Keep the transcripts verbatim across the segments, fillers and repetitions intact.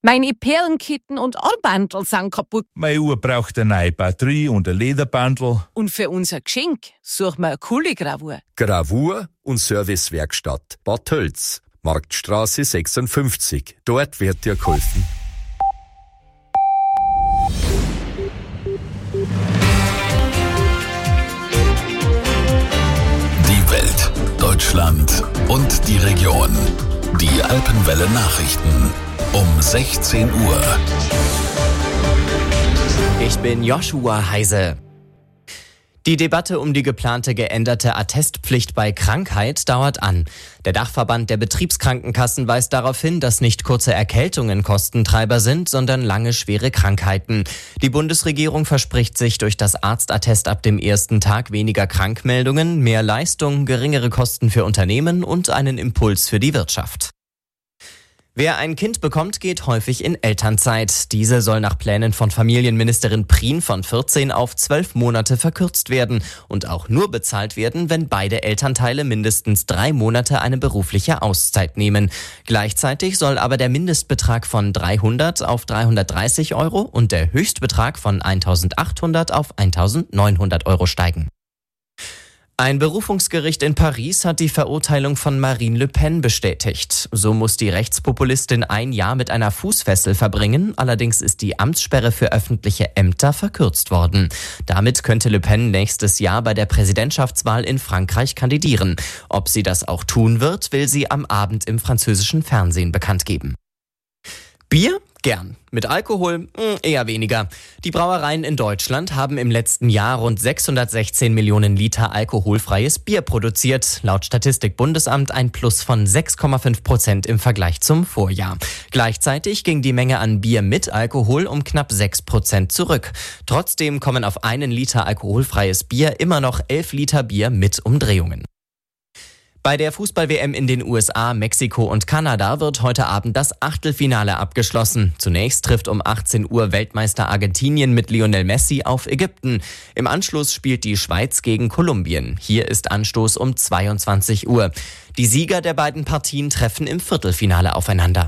Meine Perlenketten und Armbandel sind kaputt. Meine Uhr braucht eine neue Batterie und ein Lederbandel. Und für unser Geschenk suchen wir eine coole Gravur. Gravur und Servicewerkstatt Bad Tölz, Marktstraße sechsundfünfzig. Dort wird dir geholfen. Die Welt, Deutschland und die Region. Die Alpenwelle Nachrichten um sechzehn Uhr. Ich bin Joshua Heise. Die Debatte um die geplante geänderte Attestpflicht bei Krankheit dauert an. Der Dachverband der Betriebskrankenkassen weist darauf hin, dass nicht kurze Erkältungen Kostentreiber sind, sondern lange schwere Krankheiten. Die Bundesregierung verspricht sich durch das Arztattest ab dem ersten Tag weniger Krankmeldungen, mehr Leistung, geringere Kosten für Unternehmen und einen Impuls für die Wirtschaft. Wer ein Kind bekommt, geht häufig in Elternzeit. Diese soll nach Plänen von Familienministerin Prien von vierzehn auf zwölf Monate verkürzt werden und auch nur bezahlt werden, wenn beide Elternteile mindestens drei Monate eine berufliche Auszeit nehmen. Gleichzeitig soll aber der Mindestbetrag von dreihundert auf dreihundertdreißig Euro und der Höchstbetrag von eintausendachthundert auf eintausendneunhundert Euro steigen. Ein Berufungsgericht in Paris hat die Verurteilung von Marine Le Pen bestätigt. So muss die Rechtspopulistin ein Jahr mit einer Fußfessel verbringen. Allerdings ist die Amtssperre für öffentliche Ämter verkürzt worden. Damit könnte Le Pen nächstes Jahr bei der Präsidentschaftswahl in Frankreich kandidieren. Ob sie das auch tun wird, will sie am Abend im französischen Fernsehen bekannt geben. Bier? Gern. Mit Alkohol? Eher weniger. Die Brauereien in Deutschland haben im letzten Jahr rund sechshundertsechzehn Millionen Liter alkoholfreies Bier produziert. Laut Statistik-Bundesamt ein Plus von sechs Komma fünf Prozent im Vergleich zum Vorjahr. Gleichzeitig ging die Menge an Bier mit Alkohol um knapp sechs Prozent zurück. Trotzdem kommen auf einen Liter alkoholfreies Bier immer noch elf Liter Bier mit Umdrehungen. Bei der Fußball-W M in den U S A, Mexiko und Kanada wird heute Abend das Achtelfinale abgeschlossen. Zunächst trifft um achtzehn Uhr Weltmeister Argentinien mit Lionel Messi auf Ägypten. Im Anschluss spielt die Schweiz gegen Kolumbien. Hier ist Anstoß um zweiundzwanzig Uhr. Die Sieger der beiden Partien treffen im Viertelfinale aufeinander.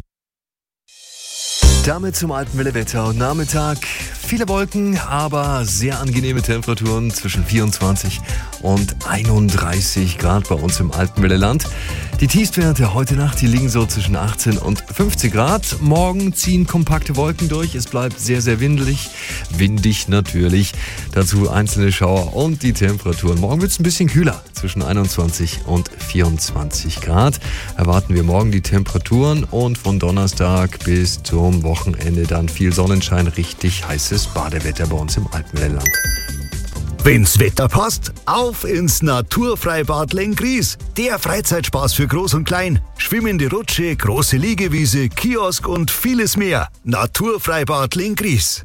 Damit zum Alpenwelle-Wetter und Nachmittag. Viele Wolken, aber sehr angenehme Temperaturen zwischen vierundzwanzig und einunddreißig Grad bei uns im Alpenwelle-Land. Die Tiefstwerte heute Nacht, die liegen so zwischen achtzehn und fünfzehn Grad. Morgen ziehen kompakte Wolken durch. Es bleibt sehr, sehr windelig. Windig natürlich. Dazu einzelne Schauer und die Temperaturen. Morgen wird es ein bisschen kühler, zwischen einundzwanzig und vierundzwanzig Grad. Erwarten wir morgen die Temperaturen und von Donnerstag bis zum Wochenende dann viel Sonnenschein, richtig heißes Badewetter bei uns im Alpenwellenland. Wenn's Wetter passt, auf ins Naturfreibad Lenggries. Der Freizeitspaß für Groß und Klein. Schwimmende Rutsche, große Liegewiese, Kiosk und vieles mehr. Naturfreibad Lenggries.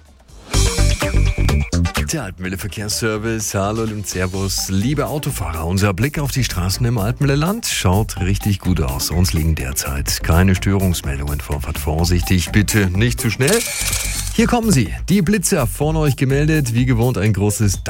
Der Alpenwelle Verkehrsservice, hallo und servus, liebe Autofahrer. Unser Blick auf die Straßen im Alpenwelle-Land schaut richtig gut aus. Uns liegen derzeit keine Störungsmeldungen vor. Fahrt vorsichtig, bitte nicht zu schnell. Hier kommen sie, die Blitzer, von euch gemeldet, wie gewohnt ein großes